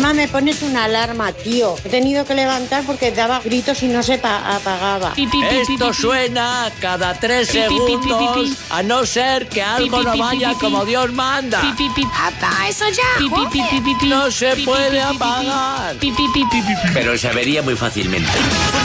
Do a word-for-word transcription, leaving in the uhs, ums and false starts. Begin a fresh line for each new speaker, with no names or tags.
Mamá, me pones una alarma, tío. He tenido que levantar porque daba gritos y no se pa- apagaba.
Esto suena cada tres segundos, a no ser que algo no vaya como Dios manda.
¡Apa, eso ya! ¡Joder!
No se puede apagar.
Pero se avería muy fácilmente.